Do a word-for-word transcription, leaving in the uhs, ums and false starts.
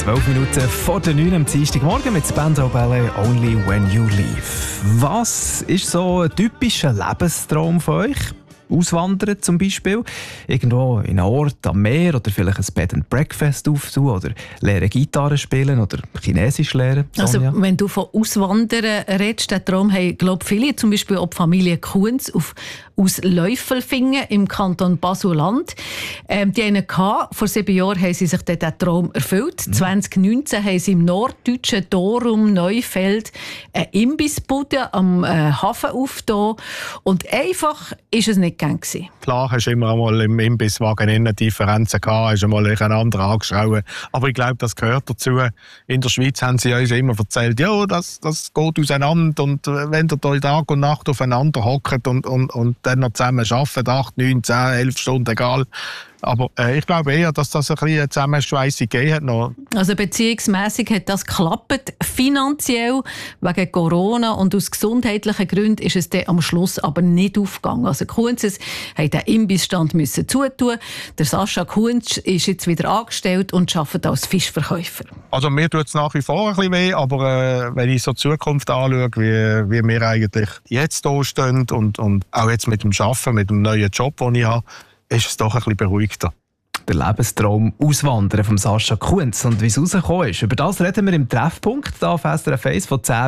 Zwölf Minuten vor der neun am Dienstagmorgen mit Spandau Ballet «Only When You Leave». Was ist so ein typischer Lebenstraum von euch? Auswandern zum Beispiel, irgendwo in einem Ort am Meer oder vielleicht ein Bed and Breakfast aufzutun oder lernen Gitarre spielen oder Chinesisch lernen. Sonja? Also wenn du von Auswandern redest, den Traum haben, glaube viele, zum Beispiel auch die Familie Kunz auf, aus Läufelfingen im Kanton Basel-Land. Ähm, die einen gehabt. Vor sieben Jahren haben sie sich den Traum erfüllt. Mhm. zwanzig neunzehn haben sie im norddeutschen Dorum Neufeld eine Imbissbude am äh, Hafen aufgetan. Und einfach ist es nicht gern gewesen. Klar, hast du immer einmal im Imbisswagen innen Differenzen gehabt, hast einmal einander angeschaut. Aber ich glaube, das gehört dazu. In der Schweiz haben sie uns immer erzählt, ja, das, das geht auseinander. Und wenn ihr da Tag und Nacht aufeinander hockt und, und, und dann noch zusammen arbeitet, acht, neun, zehn, elf Stunden, egal. Aber äh, ich glaube eher, dass das ein bisschen Zusammenschweissung gegeben hat. Noch. Also beziehungsmässig hat das geklappt, finanziell, wegen Corona, und aus gesundheitlichen Gründen ist es dann am Schluss aber nicht aufgegangen. Also Kunzes musste den Imbissstand müssen zutun. Der Sascha Kunz ist jetzt wieder angestellt und arbeitet als Fischverkäufer. Also mir tut es nach wie vor ein bisschen weh, aber äh, wenn ich so die Zukunft anschaue, wie, wie wir eigentlich jetzt hier stehen und, und auch jetzt mit dem Arbeiten, mit dem neuen Job, den ich habe, ist es doch ein bisschen beruhigter. Der Lebenstraum Auswandern von Sascha Kunz und wie es rausgekommen ist. Über das reden wir im Treffpunkt hier auf S R F eins von zehn